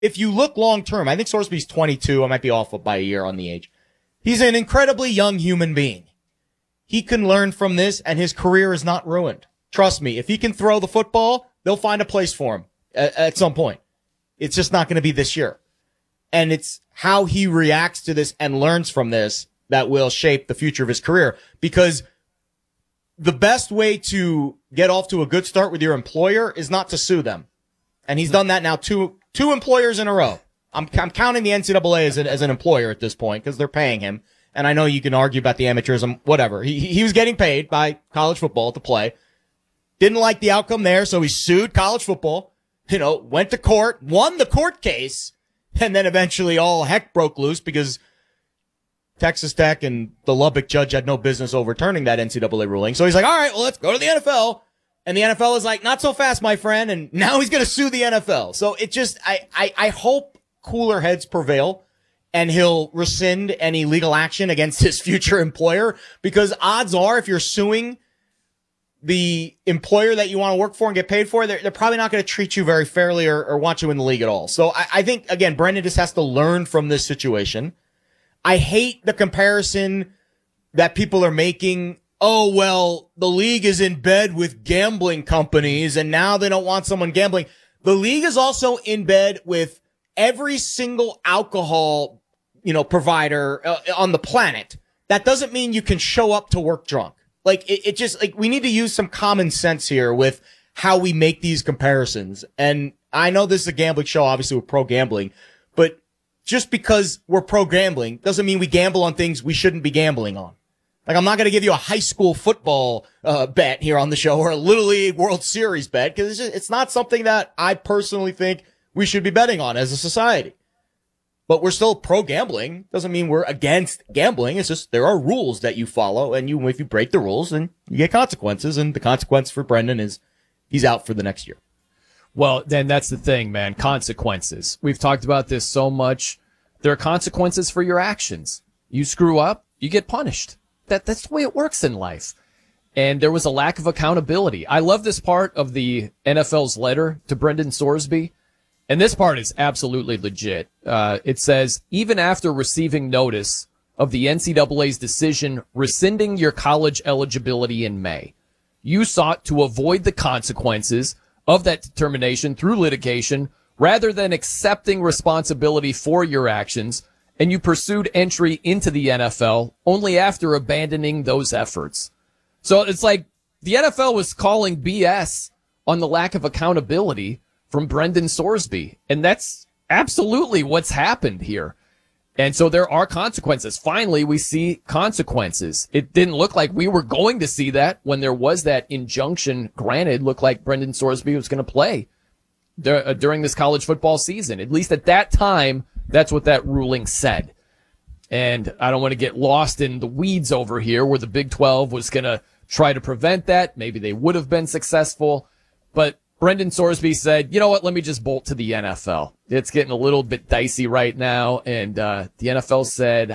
if you look long term, I think Sorsby's 22. I might be off by a year on the age. He's an incredibly young human being. He can learn from this, and his career is not ruined. Trust me, if he can throw the football, they'll find a place for him at some point. It's just not going to be this year. And it's how he reacts to this and learns from this that will shape the future of his career. Because the best way to get off to a good start with your employer is not to sue them. And he's done that now two employers in a row. I'm counting the NCAA as an employer at this point because they're paying him. And I know you can argue about the amateurism, whatever. He was getting paid by college football to play. Didn't like the outcome there, so he sued college football, went to court, won the court case, and then eventually all heck broke loose because Texas Tech and the Lubbock judge had no business overturning that NCAA ruling. So he's like, all right, well, let's go to the NFL. And the NFL is like, not so fast, my friend. And now he's going to sue the NFL. So it just, I hope cooler heads prevail and he'll rescind any legal action against his future employer, because odds are if you're suing the employer that you want to work for and get paid for, they're probably not going to treat you very fairly or want you in the league at all. So I think, again, Brendan just has to learn from this situation. I hate the comparison that people are making. Oh, well, the league is in bed with gambling companies and now they don't want someone gambling. The league is also in bed with every single alcohol, provider on the planet. That doesn't mean you can show up to work drunk. Like, it just, like, we need to use some common sense here with how we make these comparisons. And I know this is a gambling show, obviously we're pro gambling, but just because we're pro gambling doesn't mean we gamble on things we shouldn't be gambling on. Like, I'm not going to give you a high school football bet here on the show or a Little League World Series bet, because it's not something that I personally think we should be betting on as a society. But we're still pro gambling. Doesn't mean we're against gambling. It's just there are rules that you follow, and if you break the rules, then you get consequences. And the consequence for Brendan is he's out for the next year. Well, then that's the thing, man. Consequences. We've talked about this so much. There are consequences for your actions. You screw up, you get punished. That's the way it works in life. And there was a lack of accountability. I love this part of the NFL's letter to Brendan Sorsby. And this part is absolutely legit. It says, even after receiving notice of the NCAA's decision rescinding your college eligibility in May, you sought to avoid the consequences of that determination through litigation rather than accepting responsibility for your actions, and you pursued entry into the NFL only after abandoning those efforts. So it's like the NFL was calling BS on the lack of accountability from Brendan Sorsby. And that's absolutely what's happened here. And so there are consequences. Finally, we see consequences. It didn't look like we were going to see that when there was that injunction granted. Looked like Brendan Sorsby was going to play during this college football season. At least at that time, that's what that ruling said. And I don't want to get lost in the weeds over here where the Big 12 was going to try to prevent that. Maybe they would have been successful. But Brendan Sorsby said, you know what, let me just bolt to the NFL. It's getting a little bit dicey right now. And the NFL said,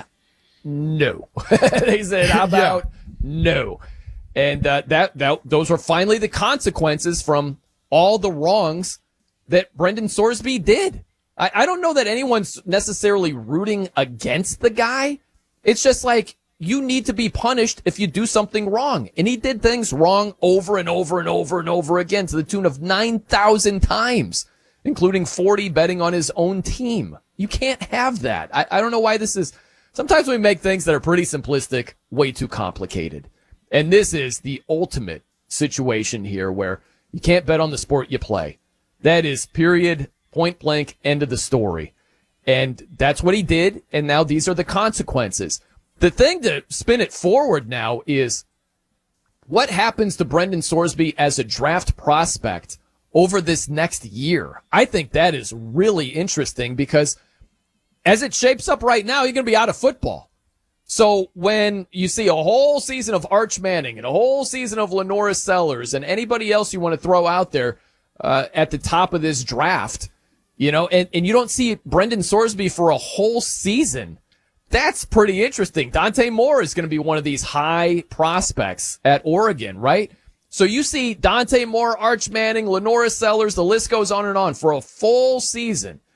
no. They said, how about no? And those were finally the consequences from all the wrongs that Brendan Sorsby did. I don't know that anyone's necessarily rooting against the guy. It's just like, you need to be punished if you do something wrong. And he did things wrong over and over and over and over again to the tune of 9,000 times, including 40 betting on his own team. You can't have that. I don't know why this is. Sometimes we make things that are pretty simplistic way too complicated. And this is the ultimate situation here where you can't bet on the sport you play. That is period, point blank, end of the story. And that's what he did. And now these are the consequences. The thing to spin it forward now is what happens to Brendan Sorsby as a draft prospect over this next year. I think that is really interesting because as it shapes up right now, you're going to be out of football. So when you see a whole season of Arch Manning and a whole season of Lenoris Sellers and anybody else you want to throw out there at the top of this draft, and you don't see Brendan Sorsby for a whole season, that's pretty interesting. Dante Moore is going to be one of these high prospects at Oregon, right? So you see Dante Moore, Arch Manning, Lenoris Sellers, the list goes on and on for a full season.